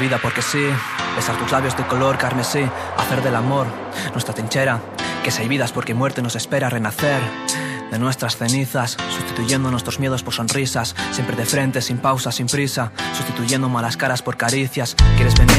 vida porque sí, besar tus labios de color carmesí, hacer del amor nuestra trinchera, que si hay vidas porque muerte nos espera, renacer de nuestras cenizas, sustituyendo nuestros miedos por sonrisas, siempre de frente, sin pausa, sin prisa, sustituyendo malas caras por caricias. ¿Quieres venir